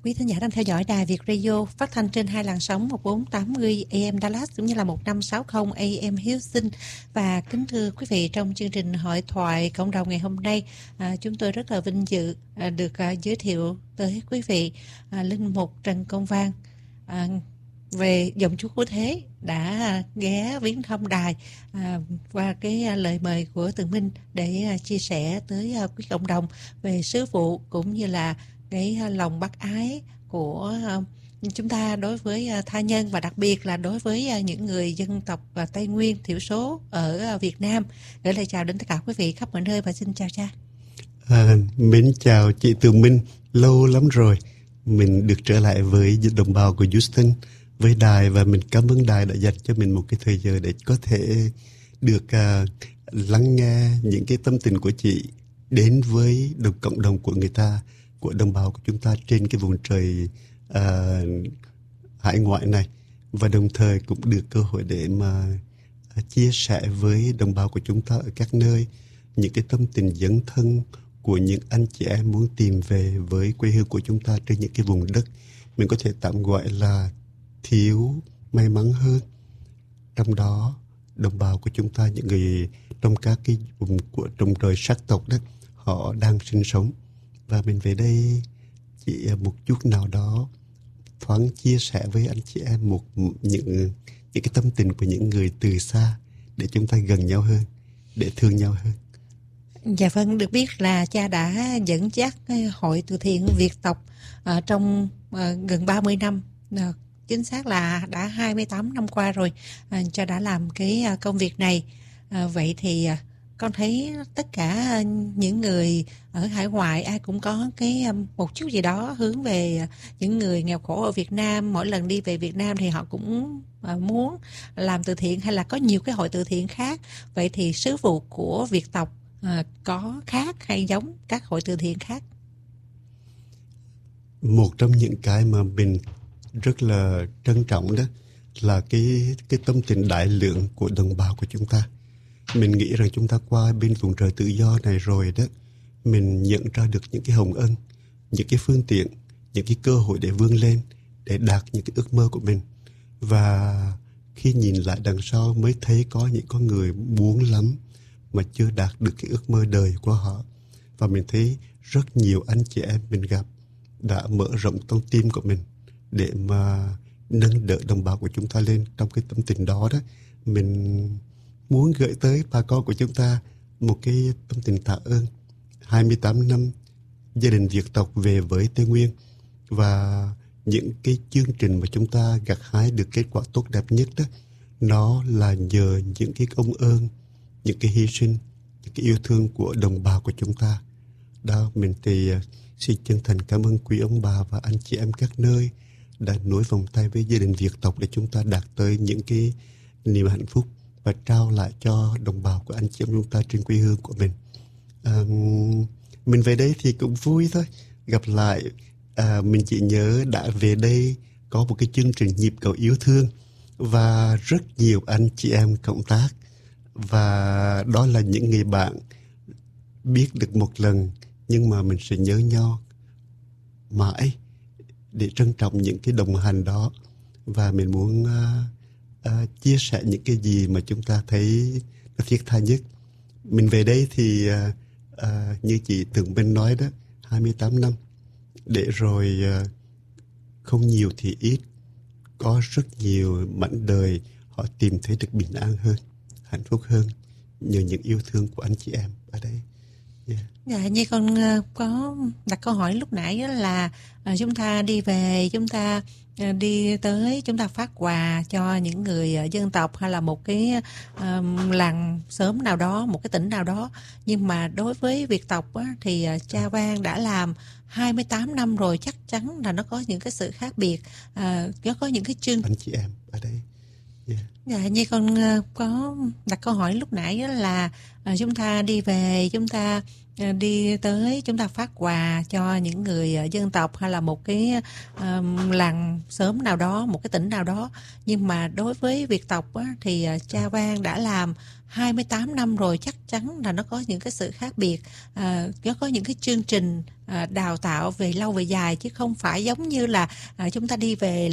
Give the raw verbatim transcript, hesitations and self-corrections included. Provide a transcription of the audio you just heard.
Quý thính giả đang theo dõi đài Việt Radio phát thanh trên hai làn sóng một bốn tám mươi A M Dallas cũng như là một năm sáu mươi A M Houston. Và kính thưa quý vị, trong chương trình hội thoại cộng đồng ngày hôm nay, à, chúng tôi rất là vinh dự à, được à, giới thiệu tới quý vị à, linh mục Trần Công Văn à, về dòng Chúa Cứu Thế đã ghé viếng thăm đài à, qua cái à, lời mời của Tường Minh để à, chia sẻ tới à, quý cộng đồng về sứ vụ cũng như là cái lòng bác ái của chúng ta đối với tha nhân, và đặc biệt là đối với những người dân tộc Tây Nguyên thiểu số ở Việt Nam. Gửi lời chào đến tất cả quý vị khắp mọi nơi và xin chào cha. À, mến chào chị Tường Minh, lâu lắm rồi mình được trở lại với đồng bào của Houston, với đài, và mình cảm ơn đài đã dành cho mình một cái thời giờ để có thể được uh, lắng nghe những cái tâm tình của chị đến với đồng cộng đồng của người ta, của đồng bào của chúng ta trên cái vùng trời uh, hải ngoại này, và đồng thời cũng được cơ hội để mà uh, chia sẻ với đồng bào của chúng ta ở các nơi những cái tâm tình dấn thân của những anh chị em muốn tìm về với quê hương của chúng ta trên những cái vùng đất mình có thể tạm gọi là thiếu may mắn hơn. Trong đó đồng bào của chúng ta, những người trong các cái vùng của trong trời sắc tộc đó, họ đang sinh sống. Và mình về đây chỉ một chút nào đó thoáng chia sẻ với anh chị em một những những cái tâm tình của những người từ xa để chúng ta gần nhau hơn, để thương nhau hơn. Dạ vâng, được biết là cha đã dẫn dắt hội từ thiện Việt tộc uh, trong uh, gần ba mươi năm, uh, chính xác là đã hai mươi tám năm qua rồi, uh, cha đã làm cái uh, công việc này. Uh, vậy thì uh, con thấy tất cả những người ở hải ngoại ai cũng có cái một chút gì đó hướng về những người nghèo khổ ở Việt Nam. Mỗi lần đi về Việt Nam thì họ cũng muốn làm từ thiện, hay là có nhiều cái hội từ thiện khác. Vậy thì sứ vụ của Việt tộc có khác hay giống các hội từ thiện khác? Một trong những cái mà mình rất là trân trọng đó là cái cái tâm tình đại lượng của đồng bào của chúng ta. Mình nghĩ rằng chúng ta qua bên vùng trời tự do này rồi đó, mình nhận ra được những cái hồng ân, những cái phương tiện, những cái cơ hội để vươn lên, để đạt những cái ước mơ của mình. Và khi nhìn lại đằng sau mới thấy có những con người muốn lắm mà chưa đạt được cái ước mơ đời của họ. Và mình thấy rất nhiều anh chị em mình gặp đã mở rộng con tim của mình để mà nâng đỡ đồng bào của chúng ta lên. Trong cái tâm tình đó đó, mình muốn gửi tới bà con của chúng ta một cái tâm tình tạ ơn. hai mươi tám năm gia đình Việt tộc về với Tây Nguyên, và những cái chương trình mà chúng ta gặt hái được kết quả tốt đẹp nhất đó, nó là nhờ những cái công ơn, những cái hy sinh, những cái yêu thương của đồng bào của chúng ta. Đó, mình thì uh, xin chân thành cảm ơn quý ông bà và anh chị em các nơi đã nối vòng tay với gia đình Việt tộc để chúng ta đạt tới những cái niềm hạnh phúc và trao lại cho đồng bào của anh chị em chúng ta trên quê hương của mình. À, mình về đây thì cũng vui thôi. Gặp lại, à, mình chỉ nhớ đã về đây có một cái chương trình nhịp cầu yêu thương và rất nhiều anh chị em cộng tác. Và đó là những người bạn biết được một lần, nhưng mà mình sẽ nhớ nhau mãi để trân trọng những cái đồng hành đó. Và mình muốn uh, uh, chia sẻ những cái gì mà chúng ta thấy nó thiết tha nhất. Mình về đây thì uh, uh, như chị Tường Minh nói đó, hai mươi tám năm, để rồi uh, không nhiều thì ít, có rất nhiều mảnh đời họ tìm thấy được bình an hơn, hạnh phúc hơn nhờ những yêu thương của anh chị em ở đây. Yeah. Dạ, như con uh, có đặt câu hỏi lúc nãy đó là uh, chúng ta đi về, chúng ta uh, đi tới, chúng ta phát quà cho những người uh, dân tộc hay là một cái uh, làng xóm nào đó, một cái tỉnh nào đó. Nhưng mà đối với Việt tộc á, thì uh, cha Văn đã làm hai mươi tám năm rồi, chắc chắn là nó có những cái sự khác biệt. Uh, nó có những cái chương anh chị em ở đây. Yeah. Dạ, như con uh, có đặt câu hỏi lúc nãy đó là uh, chúng ta đi về, chúng ta À, đi tới chúng ta phát quà cho những người ờ, dân tộc hay là một cái um, làng xóm nào đó, một cái tỉnh nào đó. Nhưng mà đối với Việt tộc á, thì ờ, cha Vang đã làm hai mươi tám năm rồi, chắc chắn là nó có những cái sự khác biệt. À, nó có những cái chương trình à, đào tạo về lâu về dài, chứ không phải giống như là à, chúng ta đi về